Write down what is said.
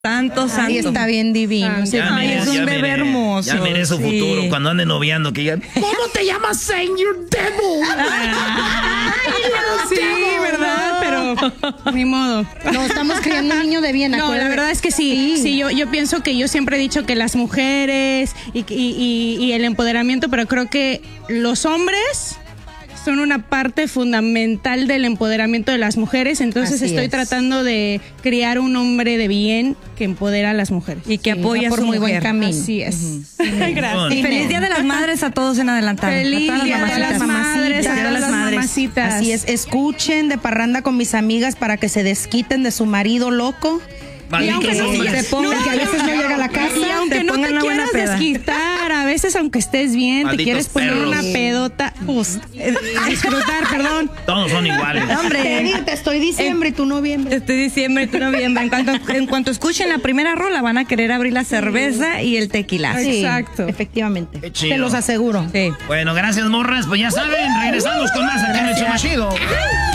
Santo. Está bien divino. Es un bebé hermoso. Ya miré su futuro cuando anden noviando, que ya... ¿Cómo te llamas, Señor Devil? Sí, ¿verdad? Pero ni modo. No, estamos criando un niño de bien. No, la verdad es que sí. Sí, yo pienso que yo siempre he dicho que las mujeres y el empoderamiento, pero creo que los hombres son una parte fundamental del empoderamiento de las mujeres, entonces estoy tratando de criar un hombre de bien que empodera a las mujeres. Y que apoya por a su muy buen mujer. camino. Así es. Gracias. Y feliz Día de las Madres a todos en adelantado. Feliz Día de las Madres, a todas las mamacitas. Así es, escuchen de Parranda con mis amigas para que se desquiten de su marido loco. Y aunque no te pongan, que a veces no llega a la casa. Y aunque no te quieras desquitar, a veces aunque estés bien, Malditos te quieres poner perros. una pedota, disfrutar, perdón. Todos son iguales. Hombre, Te estoy diciembre y tú noviembre. estoy diciembre y tú noviembre. En cuanto escuchen la primera rola, van a querer abrir la cerveza y el tequila. Sí, Exacto. efectivamente. Qué chido. Te los aseguro. Sí. Bueno, gracias, morras. Pues ya saben, regresamos con más acá en el Show Más Chido.